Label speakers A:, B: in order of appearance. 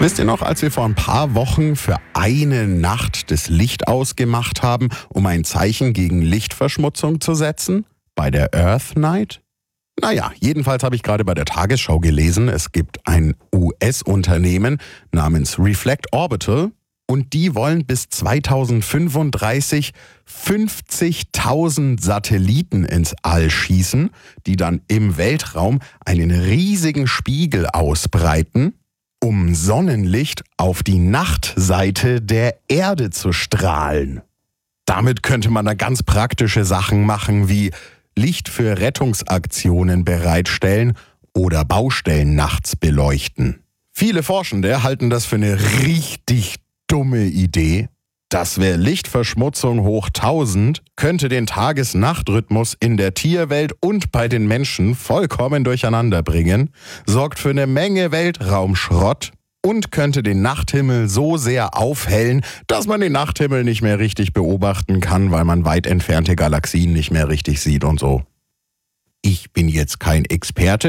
A: Wisst ihr noch, als wir vor ein paar Wochen für eine Nacht das Licht ausgemacht haben, um ein Zeichen gegen Lichtverschmutzung zu setzen? Bei der Earth Night? Naja, jedenfalls habe ich gerade bei der Tagesschau gelesen, es gibt ein US-Unternehmen namens Reflect Orbital und die wollen bis 2035 50.000 Satelliten ins All schießen, die dann im Weltraum einen riesigen Spiegel ausbreiten, um Sonnenlicht auf die Nachtseite der Erde zu strahlen. Damit könnte man da ganz praktische Sachen machen wie Licht für Rettungsaktionen bereitstellen oder Baustellen nachts beleuchten. Viele Forschende halten das für eine richtig dumme Idee. Das wäre Lichtverschmutzung hoch 1000, könnte den Tages-Nacht-Rhythmus in der Tierwelt und bei den Menschen vollkommen durcheinander bringen, sorgt für eine Menge Weltraumschrott und könnte den Nachthimmel so sehr aufhellen, dass man den Nachthimmel nicht mehr richtig beobachten kann, weil man weit entfernte Galaxien nicht mehr richtig sieht und so. Ich bin jetzt kein Experte.